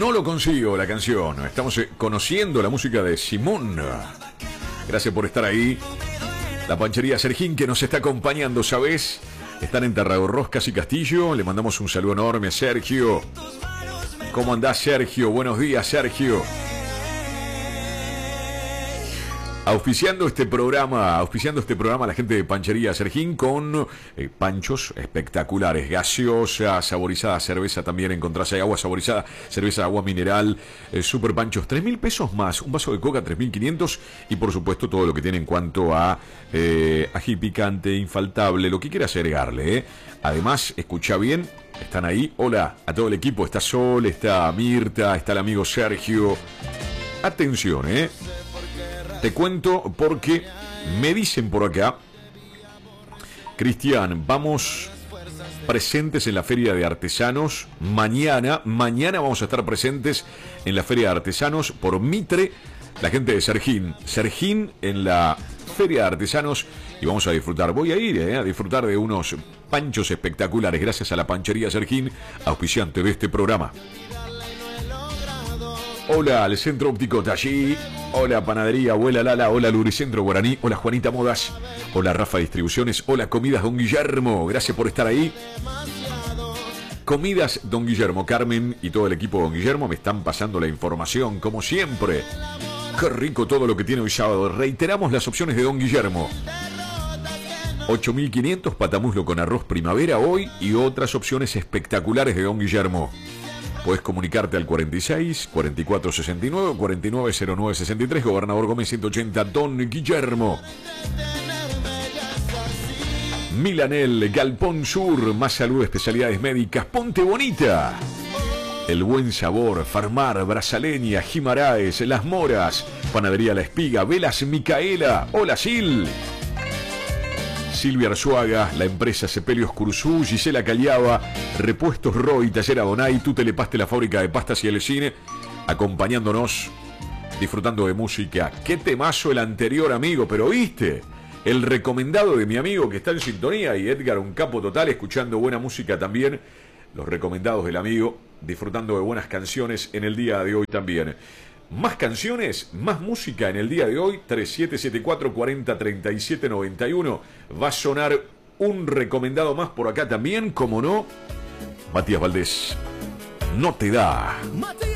No lo consigo la canción. Estamos conociendo la música de Simón. Gracias por estar ahí. La panchería Sergín que nos está acompañando, ¿sabes? Están en Tarragorros, Casi Castillo. Le mandamos un saludo enorme a Sergio. ¿Cómo andás, Sergio? Buenos días, Sergio. Auspiciando este programa la gente de Panchería Sergín con panchos espectaculares, gaseosa, saborizada, cerveza también encontrás, hay agua saborizada, cerveza, agua mineral, super panchos, 3.000 pesos más, un vaso de coca 3.500 y por supuesto todo lo que tiene en cuanto a ají picante, infaltable, lo que quieras agregarle. Además, escucha bien, están ahí, hola a todo el equipo, está Sol, está Mirta, está el amigo Sergio. Atención, te cuento porque me dicen por acá, Cristian, vamos presentes en la Feria de Artesanos. Mañana vamos a estar presentes en la Feria de Artesanos por Mitre, la gente de Sergín en la Feria de Artesanos y vamos a disfrutar. Voy a ir a disfrutar de unos panchos espectaculares gracias a la Panchería Sergín, auspiciante de este programa. Hola al Centro Óptico Tallí, hola Panadería Abuela Lala, hola Lubricentro Guaraní, hola Juanita Modas, hola Rafa Distribuciones, hola Comidas Don Guillermo, gracias por estar ahí. Comidas Don Guillermo, Carmen y todo el equipo Don Guillermo me están pasando la información como siempre. Qué rico todo lo que tiene hoy sábado. Reiteramos las opciones de Don Guillermo. 8.500 patamuslo con arroz primavera hoy y otras opciones espectaculares de Don Guillermo. Puedes comunicarte al 46 44 69 49 09 63, Gobernador Gómez 180, Don Guillermo. Milanel, Galpón Sur, más salud, especialidades médicas, Ponte Bonita. El Buen Sabor, Farmar, Brazaleña, Jimaraes, Las Moras, Panadería La Espiga, Velas Micaela, Hola Sil. Silvia Arzuaga, la empresa Sepelios Cursú, Gisela Caliaba, Repuestos Roy, Taller Adonai, Tu Telepaste, la fábrica de pastas y el cine, acompañándonos, disfrutando de música. Qué temazo el anterior, amigo, pero viste, el recomendado de mi amigo que está en sintonía y Edgar, un capo total, escuchando buena música también, los recomendados del amigo, disfrutando de buenas canciones en el día de hoy también. Más canciones, más música en el día de hoy. 3774 40 37 91. Va a sonar un recomendado más por acá también, como no. Matías Valdés, No te da.